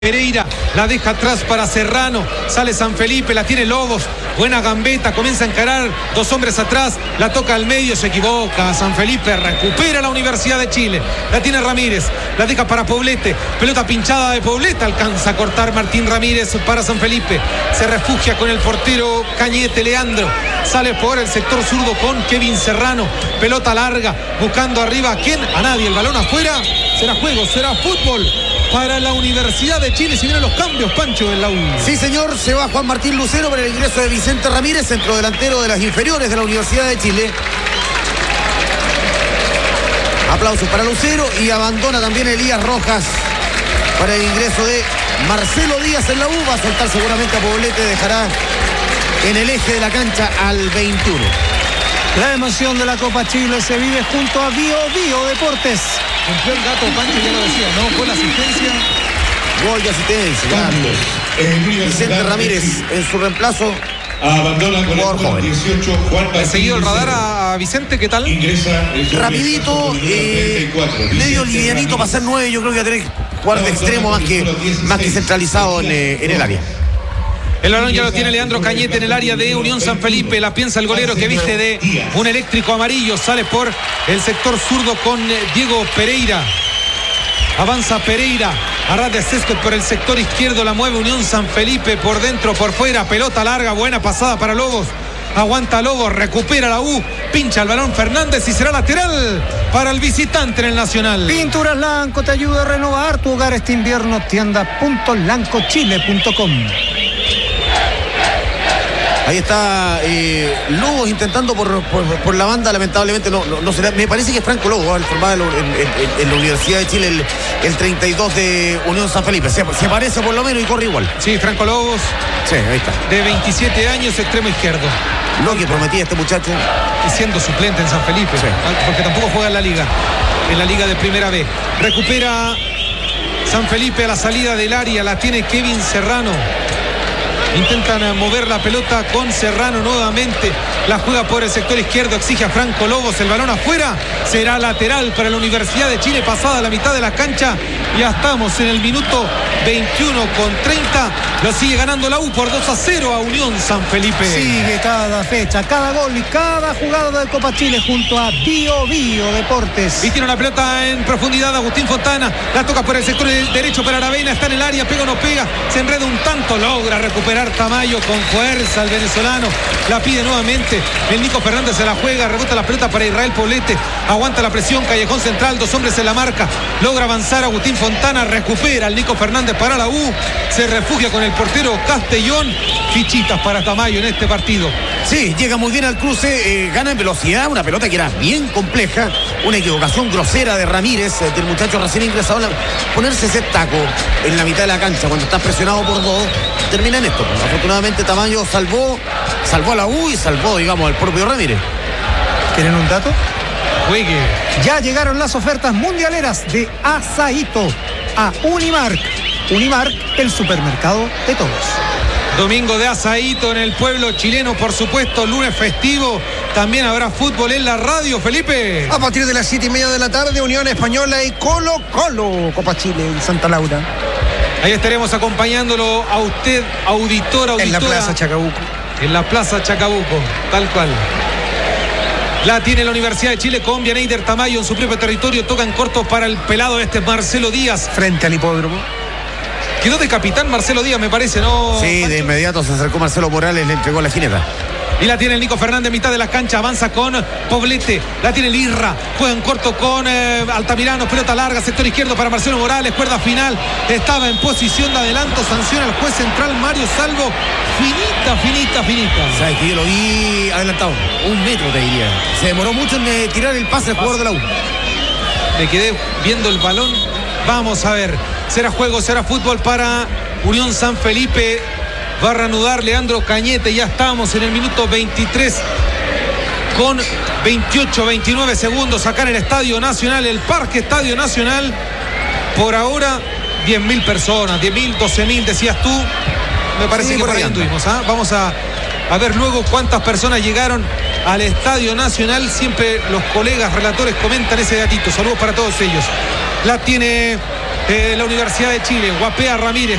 Pereira la deja atrás para Serrano, sale San Felipe, la tiene Lobos, buena gambeta, comienza a encarar, dos hombres atrás, la toca al medio, se equivoca, San Felipe recupera la Universidad de Chile, la tiene Ramírez, la deja para Poblete, pelota pinchada de Poblete, alcanza a cortar Martín Ramírez para San Felipe, se refugia con el portero Cañete Leandro, sale por el sector zurdo con Kevin Serrano, pelota larga, buscando arriba, ¿a quién? A nadie, el balón afuera, será juego, será fútbol para la Universidad de Chile. Si vienen los cambios, Pancho, en la U. Sí, señor, se va Juan Martín Lucero por el ingreso de Vicente Ramírez, centrodelantero de las inferiores de la Universidad de Chile. Aplausos para Lucero y abandona también Elías Rojas para el ingreso de Marcelo Díaz en la U. Va a soltar seguramente a Poblete, dejará en el eje de la cancha al 21. La emoción de la Copa Chile se vive junto a Bio Bio Deportes. Cumplió el gato, Pancho, ya lo decía, ¿no? Fue la asistencia. Gol de asistencia. Vicente Ramírez en su reemplazo. Abandona con el 18 Juan He seguido el radar a Vicente, ¿qué tal? Ingresa Rapidito, medio livianito para ser 9. Yo creo que va a tener que jugar de extremo más que centralizado en el área. El balón ya lo tiene Leandro Cañete en el área de Unión San Felipe. La piensa el golero que viste de un eléctrico amarillo. Sale por el sector zurdo con Diego Pereira. Avanza Pereira. A ras de césped por el sector izquierdo. La mueve Unión San Felipe por dentro, por fuera. Pelota larga, buena pasada para Lobos. Aguanta Lobos, recupera la U. Pincha el balón Fernández y será lateral para el visitante en el Nacional. Pinturas Lanco te ayuda a renovar tu hogar este invierno. Tienda.lancochile.com. Ahí está Lobos intentando por la banda, lamentablemente no será. Me parece que es Franco Lobos, el formado en la Universidad de Chile, el 32 de Unión San Felipe. Se parece por lo menos y corre igual. Sí, Franco Lobos. Sí, ahí está. De 27 años, extremo izquierdo. Lo que prometía este muchacho. Y siendo suplente en San Felipe, sí. Porque tampoco juega en la liga de primera B. Recupera San Felipe a la salida del área, la tiene Kevin Serrano. Intentan mover la pelota con Serrano nuevamente. La juega por el sector izquierdo. Exige a Franco Lobos. El balón afuera. Será lateral para la Universidad de Chile. Pasada la mitad de la cancha. Ya estamos en el minuto 21:30. Lo sigue ganando la U por 2-0 a Unión San Felipe. Sigue cada fecha, cada gol y cada jugada de Copa Chile junto a Bio Bio Deportes. Y tiene una pelota en profundidad Agustín Fontana. La toca por el sector derecho para Aravena. Está en el área. Pega o no pega. Se enreda un tanto. Logra recuperar Tamayo con fuerza el venezolano. La pide nuevamente. El Nico Fernández se la juega. Rebota la pelota para Israel Poblete. Aguanta la presión. Callejón central. Dos hombres en la marca. Logra avanzar Agustín Fontana. Recupera el Nico Fernández para la U. Se refugia con el portero Castellón. Fichitas para Tamayo en este partido. Sí, llega muy bien al cruce. Gana en velocidad. Una pelota que era bien compleja. Una equivocación grosera de Ramírez, del muchacho recién ingresado. Ponerse ese taco en la mitad de la cancha cuando estás presionado por dos. Termina en esto. Afortunadamente Tamayo salvó a la U y salvó, digamos, al propio Ramírez. ¿Quieren un dato? Juegue. Ya llegaron las ofertas mundialeras de Asaíto a Unimark. Unimark, el supermercado de todos. Domingo de Asaíto en el pueblo chileno, por supuesto. Lunes festivo. También habrá fútbol en la radio, Felipe. A partir de las 7:30 de la tarde, Unión Española y Colo Colo, Copa Chile en Santa Laura. Ahí estaremos acompañándolo a usted, auditora. En la Plaza Chacabuco. En la Plaza Chacabuco, tal cual. La tiene la Universidad de Chile con Vianeyder Tamayo en su propio territorio. Toca en corto para el pelado Marcelo Díaz. Frente al hipódromo. Quedó de capitán Marcelo Díaz, me parece, ¿no? Sí, de inmediato se acercó Marcelo Morales, le entregó la jineta. Y la tiene el Nico Fernández, mitad de la cancha, avanza con Poblete, la tiene el Irra, juega en corto con Altamirano, pelota larga, sector izquierdo para Marcelo Morales, cuerda final, estaba en posición de adelanto, sanciona al juez central Mario Salvo, finita. ¿Sabes que yo lo vi adelantado? 1 metro te diría. Se demoró mucho en tirar el pase al jugador de la U. Me quedé viendo el balón, vamos a ver, será juego, será fútbol para Unión San Felipe. Va a reanudar Leandro Cañete. Ya estamos en el minuto 23 con 29 segundos acá en el Estadio Nacional, el Parque Estadio Nacional. Por ahora 10.000 personas, 10.000, 12.000 decías tú. Me parece que por ahí anduvimos. Vamos a ver luego cuántas personas llegaron al Estadio Nacional. Siempre los colegas relatores comentan ese datito. Saludos para todos ellos. La tiene la Universidad de Chile. Guapea Ramírez.